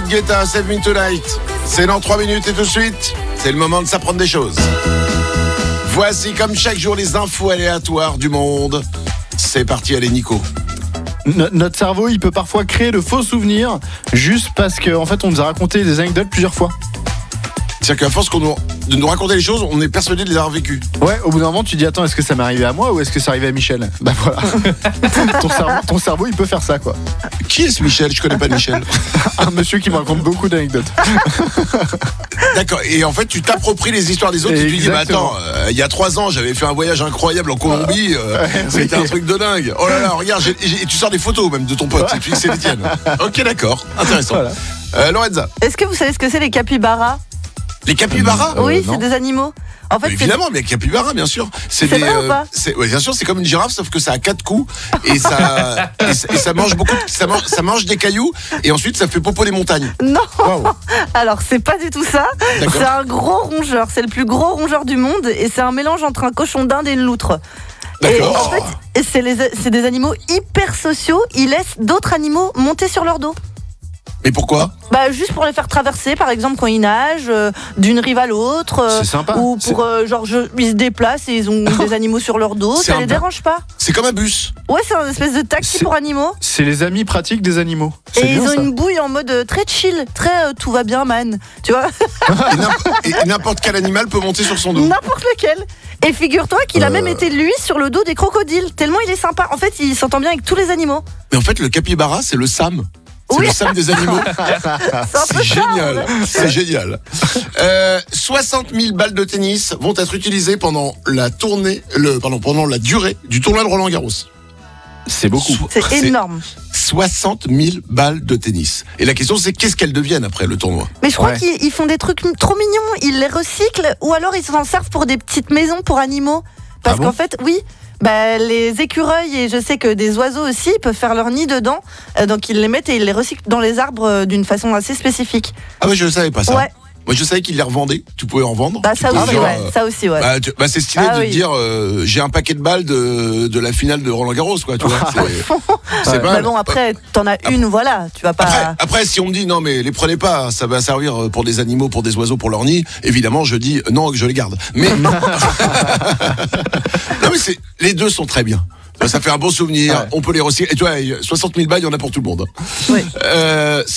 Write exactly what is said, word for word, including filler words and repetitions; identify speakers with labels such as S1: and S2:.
S1: Guetta, Save Me Tonight. C'est dans trois minutes et tout de suite, c'est le moment de s'apprendre des choses. Voici comme chaque jour les infos aléatoires du monde. C'est parti, allez Nico.
S2: No- notre cerveau, il peut parfois créer de faux souvenirs juste parce qu'en en fait, on nous a raconté des anecdotes plusieurs fois.
S1: C'est-à-dire qu'à force qu'on nous, de nous raconter les choses, on est persuadé de les avoir vécues.
S2: Ouais, au bout d'un moment, tu dis attends, est-ce que ça m'est arrivé à moi ou est-ce que ça arrivé à Michel ? Bah voilà. ton, cerveau, ton cerveau, il peut faire ça, quoi.
S1: Qui est ce Michel ? Je connais pas Michel.
S2: Un monsieur qui me raconte beaucoup d'anecdotes.
S1: D'accord, et en fait tu t'appropries les histoires des autres et tu te dis bah attends, euh, il y a trois ans j'avais fait un voyage incroyable en Colombie, euh,
S2: ouais,
S1: c'était
S2: oui.
S1: un truc de dingue. Oh là là, regarde, j'ai, j'ai, et tu sors des photos même de ton pote, et tu dis que c'est les tiennes. Ok, d'accord, intéressant.
S2: Voilà.
S1: Euh, Lorenza,
S3: Est-ce que vous savez ce que c'est les capybaras ?
S1: les capybaras
S2: Euh,
S3: Oui,
S2: non.
S3: c'est des animaux. En fait,
S1: Mais évidemment, mais les capybaras, bien sûr. C'est,
S3: C'est
S1: des,
S3: vrai ou pas
S1: c'est, ouais, bien sûr, c'est comme une girafe, sauf que ça a quatre coups et ça, et, ça- et ça mange beaucoup, de- ça mange, ça mange des cailloux et ensuite ça fait popo les montagnes.
S3: c'est... Non.
S1: Waouh.
S3: Alors, c'est pas du tout ça.
S1: D'accord.
S3: C'est un gros rongeur. C'est le plus gros rongeur du monde et c'est un mélange entre un cochon d'Inde et une loutre. Et
S1: D'accord.
S3: en fait, c'est, les, c'est des animaux hyper sociaux. Ils laissent d'autres animaux monter sur leur dos.
S1: Mais pourquoi ?
S3: Bah, juste pour les faire traverser, par exemple, quand ils nagent, euh, d'une rive à l'autre. euh,
S2: C'est sympa.
S3: Ou
S2: C'est-
S3: pour, euh, genre, je- ils se déplacent et ils ont des animaux sur leur dos.
S1: C'est
S3: Ça
S1: un
S3: les
S1: peu-
S3: dérange pas.
S1: C'est comme un bus.
S3: Ouais, c'est un espèce de taxi
S2: C'est-
S3: pour animaux.
S2: C'est les amis pratiques des animaux. C'est
S3: Et ils
S2: bien,
S3: ont
S2: ça.
S3: une bouille en mode euh, très chill, très euh, tout va bien, man. Tu vois,
S1: Et, n'importe, et n'importe quel animal peut monter sur son dos.
S3: n'importe lequel. Et figure-toi qu'il a
S1: Euh.
S3: même été lui sur le dos des crocodiles. Tellement il est sympa. En fait, il s'entend bien avec tous les animaux.
S1: Mais en fait, le capybara, c'est le Sam. C'est
S3: Oui.
S1: le Sam des animaux.
S3: C'est un
S1: C'est
S3: peu ça,
S1: génial.
S3: ouais.
S1: C'est génial. Euh, soixante mille balles de tennis vont être utilisées pendant la tournée, le, pardon, pendant la durée du tournoi de Roland Garros.
S2: C'est beaucoup.
S1: So-
S3: C'est énorme.
S1: soixante mille balles de tennis. Et la question, c'est qu'est-ce qu'elles deviennent après le tournoi ?
S3: Mais je crois
S2: Ouais.
S3: qu'ils ils font des trucs trop mignons. Ils les recyclent ou alors ils s'en servent pour des petites maisons pour animaux. Parce
S2: Ah bon
S3: qu'en fait, oui. Bah, les écureuils et je sais que des oiseaux aussi ils peuvent faire leur nid dedans. Euh, donc ils les mettent et ils les recyclent dans les arbres euh, d'une façon assez spécifique.
S1: Ah ouais, je ne savais pas ça.
S3: Ouais.
S1: Moi, je savais qu'ils les revendaient. Tu pouvais en vendre.
S3: Bah
S1: Tu
S3: ça
S1: pouvais
S3: aussi,
S1: dire,
S3: ouais.
S1: euh,
S3: Ça aussi, ouais.
S1: Bah, tu- bah, c'est stylé
S3: Ah
S1: de
S3: oui.
S1: te dire euh, j'ai un paquet de balles de, de la finale de Roland Garros, quoi. Tu vois, c'est, c'est
S2: Ouais.
S1: pas
S3: Bah
S1: mal.
S3: bon, après, t'en as une, voilà. Tu vas pas.
S1: Après, après, si on me dit non mais les prenez pas, ça va servir pour des animaux, pour des oiseaux, pour leur nid, évidemment je dis non que je les garde. Mais non mais c'est les deux sont très bien. Ça fait un bon souvenir,
S2: Ouais.
S1: on peut les recycler. Et tu vois, soixante mille balles, il y en a pour tout le monde.
S3: Oui.
S1: Euh,